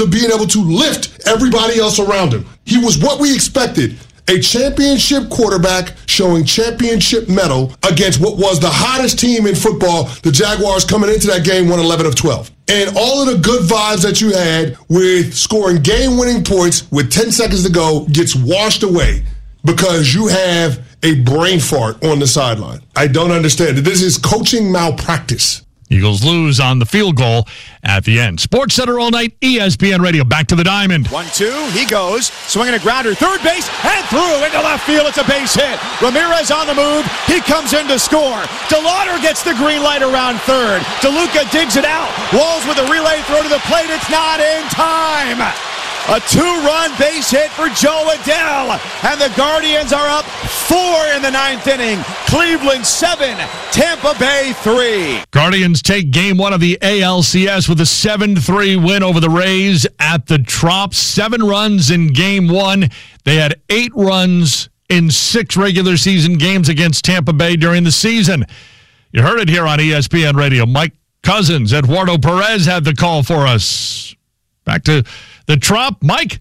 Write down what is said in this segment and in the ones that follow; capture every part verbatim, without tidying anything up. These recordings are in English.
being able to lift everybody else around him. He was what we expected. A championship quarterback showing championship mettle against what was the hottest team in football. The Jaguars coming into that game won eleven of twelve. And all of the good vibes that you had with scoring game-winning points with ten seconds to go gets washed away because you have a brain fart on the sideline. I don't understand it. This is coaching malpractice. Eagles lose on the field goal at the end. Sports Center all night, E S P N Radio. Back to the diamond. One, two, he goes, swinging a grounder, third base, and through into left field. It's a base hit. Ramirez on the move. He comes in to score. DeLauder gets the green light around third. DeLuca digs it out. Walls with a relay throw to the plate. It's not in time. A two-run base hit for Joe Adell. And the Guardians are up four in the ninth inning. Cleveland seven, Tampa Bay three. Guardians take game one of the A L C S with a seven three win over the Rays at the Trop. Seven runs in game one. They had eight runs in six regular season games against Tampa Bay during the season. You heard it here on E S P N Radio. Mike Cousins, Eduardo Perez had the call for us. Back to the Trop. Mike?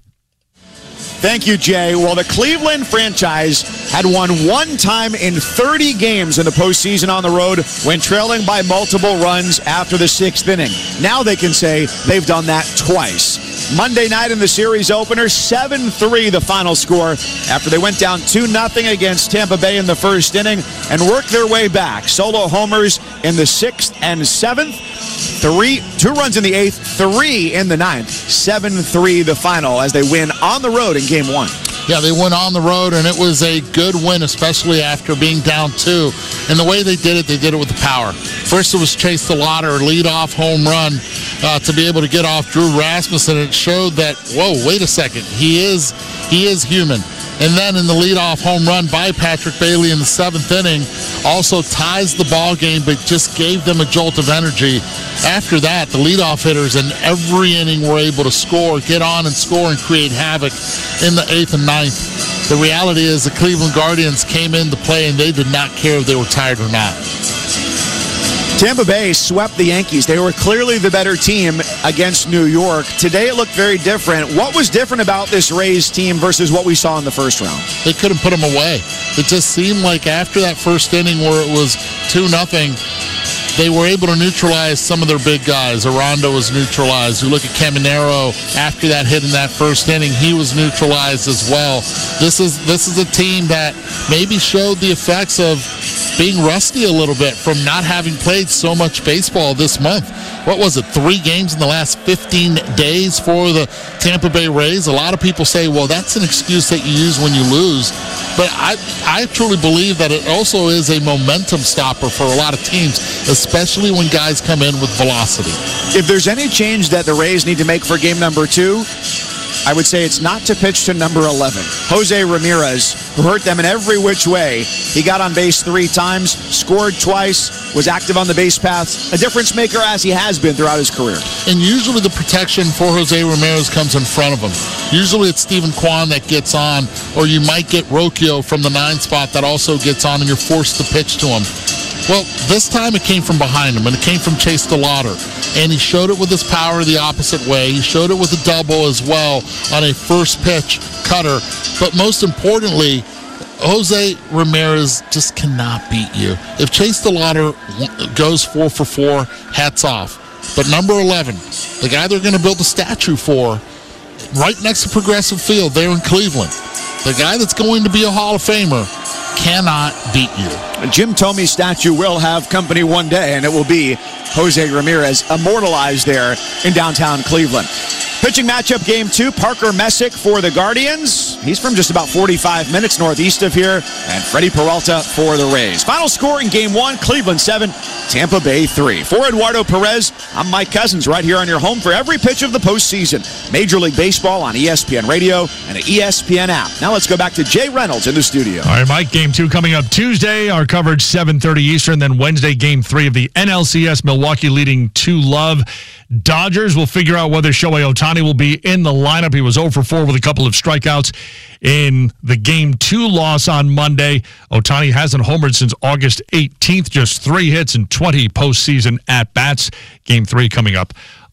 Thank you, Jay. Well, the Cleveland franchise had won one time in thirty games in the postseason on the road when trailing by multiple runs after the sixth inning. Now they can say they've done that twice. Monday night in the series opener, seven three the final score after they went down two nothing against Tampa Bay in the first inning and worked their way back. Solo homers in the sixth and seventh. Three, two runs in the eighth, three in the ninth. seven three the final as they win on the road in game one. Yeah, they went on the road, and it was a good win, especially after being down two. And the way they did it, they did it with the power. First, it was Chase DeLauder, lead-off home run uh, to be able to get off Drew Rasmussen. It showed that, whoa, wait a second, he is he is human. And then in the leadoff home run by Patrick Bailey in the seventh inning, also ties the ball game, but just gave them a jolt of energy. After that, the leadoff hitters in every inning were able to score, get on and score, and create havoc in the eighth and ninth. The reality is the Cleveland Guardians came into play, and they did not care if they were tired or not. Tampa Bay swept the Yankees. They were clearly the better team against New York. Today it looked very different. What was different about this Rays team versus what we saw in the first round? They couldn't put them away. It just seemed like after that first inning where it was two nothing, they were able to neutralize some of their big guys. Aranda was neutralized. You look at Caminero after that hit in that first inning, he was neutralized as well. This is this is a team that maybe showed the effects of being rusty a little bit from not having played so much baseball this month. What was it, three games in the last fifteen days for the Tampa Bay Rays? A lot of people say, well, that's an excuse that you use when you lose. But I, I truly believe that it also is a momentum stopper for a lot of teams, especially when guys come in with velocity. If there's any change that the Rays need to make for game number two, I would say it's not to pitch to number eleven. Jose Ramirez, who hurt them in every which way. He got on base three times, scored twice, was active on the base paths, a difference maker as he has been throughout his career. And usually the protection for Jose Ramirez comes in front of him. Usually it's Stephen Kwan that gets on, or you might get Rocchio from the nine spot that also gets on, and you're forced to pitch to him. Well, this time it came from behind him, and it came from Chase DeLauder. And he showed it with his power the opposite way. He showed it with a double as well on a first pitch cutter. But most importantly, Jose Ramirez just cannot beat you. If Chase DeLauder goes four for four, hats off. But number eleven, the guy they're going to build a statue for, right next to Progressive Field there in Cleveland, the guy that's going to be a Hall of Famer, cannot beat you. Jim Thome's statue will have company one day, and it will be Jose Ramirez immortalized there in downtown Cleveland. Pitching matchup game two, Parker Messick for the Guardians. He's from just about forty-five minutes northeast of here. And Freddie Peralta for the Rays. Final score in game one, Cleveland seven, Tampa Bay three. For Eduardo Perez, I'm Mike Cousins right here on your home for every pitch of the postseason. Major League Baseball on E S P N Radio and the E S P N app. Now let's go back to Jay Reynolds in the studio. All right, Mike, game two coming up Tuesday. Our coverage seven thirty Eastern. Then Wednesday, game three of the N L C S. Milwaukee leading two love. Dodgers will figure out whether Shohei Ohtani will be in the lineup. He was zero for four with a couple of strikeouts in the game two loss on Monday. Ohtani hasn't homered since August eighteenth, just three hits and twenty postseason at-bats. Game three coming up